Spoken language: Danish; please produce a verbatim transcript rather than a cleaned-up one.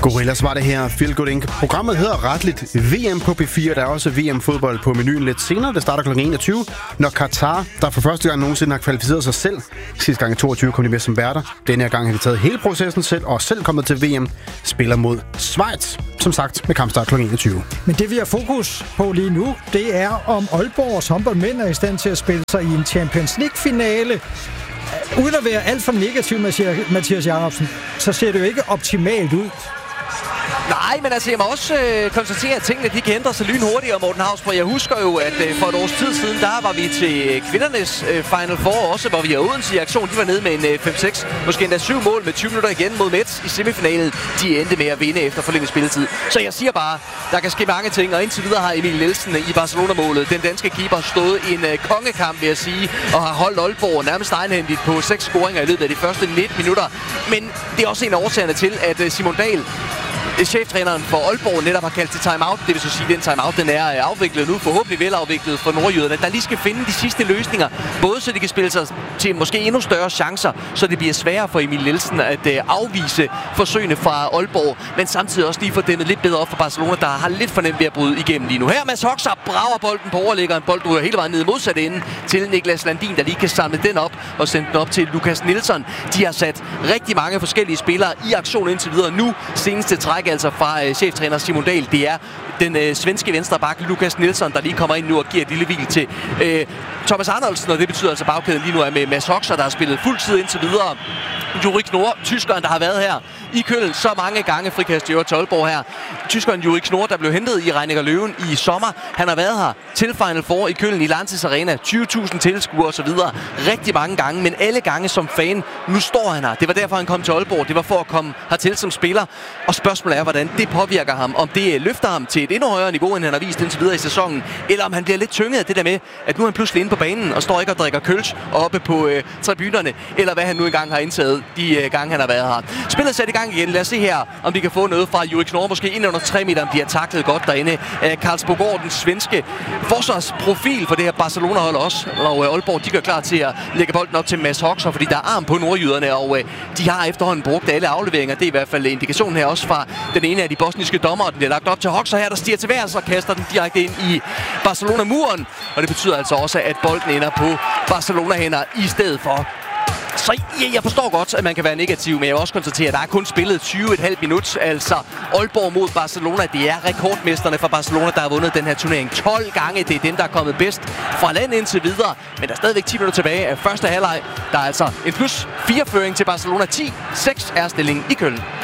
Gorillas var det her, Feel Good Incorporated. Programmet hedder retligt V M på P fire. Der er også V M-fodbold på menuen lidt senere. Det starter klokken enogtyve, når Qatar, der for første gang nogensinde har kvalificeret sig selv. Sidste gang i toogtyve kom de med som værter. Denne her gang har de taget hele processen selv og selv kommet til V M. Spiller mod Schweiz, som sagt med kampstart klokken enogtyve. Men det vi har fokus på lige nu, det er om Aalborgs håndboldmænd er i stand til at spille sig i en Champions League-finale. Uden at være alt for negativ, Mathias Jacobsen, så ser det jo ikke optimalt ud. Nej, men altså, jeg må også øh, konstatere, at tingene de kan ændre sig lynhurtigt, og Morten Hausbro. Jeg husker jo, at øh, for et års tid siden, der var vi til kvindernes øh, Final Four også, hvor vi har Odense i aktion. De var nede med en øh, fem seks, måske endda syv mål med tyve minutter igen mod Mets i semifinalen. De endte med at vinde efter forlænget spilletid. Så jeg siger bare, der kan ske mange ting, og indtil videre har Emil Nielsen i Barcelona-målet, den danske keeper, stået en øh, kongekamp, vil jeg sige, og har holdt Aalborg nærmest egenhændigt på seks scoringer i løbet af de første nitten minutter. Men det er også en af årsagerne til, at øh, Simon Dahl, cheftræneren for Aalborg, netop har kaldt til timeout. Det vil så sige, at den timeout den er afviklet nu, forhåbentlig velafviklet for nordjyderne, der lige skal finde de sidste løsninger, både så de kan spille sig til måske endnu større chancer, så det bliver sværere for Emil Nielsen at uh, afvise forsøgene fra Aalborg, men samtidig også lige få dæmmet lidt bedre op for Barcelona, der har lidt for nemt ved at bryde igennem lige nu. Her Mads Hoxha brager bolden på overlæggeren. Bolden ryger hele vejen ned i modsatte ende til Niklas Landin, der lige kan samle den op og sende den op til Lukas Nielsen. De har sat rigtig mange forskellige spillere i aktion indtil videre. Nu seneste træk altså fra øh, cheftræner Simon Dahl. Det er den øh, svenske venstreback Lukas Nielsen, der lige kommer ind nu og giver et lille hvil til øh, Thomas Arnoldsen, og det betyder altså bagkæden lige nu er med Mads Hoxha, der har spillet fuld tid indtil videre. Juri Knorr, tyskeren, der har været her i Køln så mange gange, frikast i øvrigt til Aalborg her. Tyskeren Juri Knorr, der blev hentet i Reinecker Løven i sommer. Han har været her til Final Four i Køln i Lantis Arena. tyve tusind tilskuere og så videre. Rigtig mange gange, men alle gange som fan. Nu står han her. Det var derfor, han kom til Aalborg. Det var for at komme hertil som spiller. Og spørgsmålet er, hvordan det påvirker ham. Om det løfter ham til et endnu højere niveau, end han har vist indtil videre i sæsonen. Eller om han bliver lidt tynget af det der med, at nu er han pludselig inde på banen og står ikke og drikker kølsch og oppe på øh, tribunerne. Eller hvad han nu engang har indtaget de øh, gange, han har været her. Spillet sat i gang igen. Lad os se her, om de kan få noget fra Juri Knorr. Måske ind under tre meter, bliver taklet godt derinde. Karlsbogård, den svenske forsvarsprofil for det her Barcelona-hold også. Og Aalborg, de gør klar til at lægge bolden op til Mads Hoxha, fordi der er arm på nordjyderne, og øh, de har efterhånden brugt alle afleveringer. Det er i hvert fald indikationen her også fra den ene af de bosniske dommere. Den bliver lagt op til Hoxha her, der stiger til værs og kaster den direkte ind i Barcelona-muren. Og det betyder altså også, at bolden ender på Barcelona-hænder i stedet for. Så ja, jeg forstår godt, at man kan være negativ, men jeg vil også konstatere, at der er kun spillet tyve komma fem minut. Altså Aalborg mod Barcelona. Det er rekordmesterne fra Barcelona, der har vundet den her turnering tolv gange. Det er dem, der er kommet bedst fra land indtil videre. Men der er stadigvæk ti minutter tilbage af første halvleg. Der er altså en plus fire føring til Barcelona. ti seks er stillingen i Køln.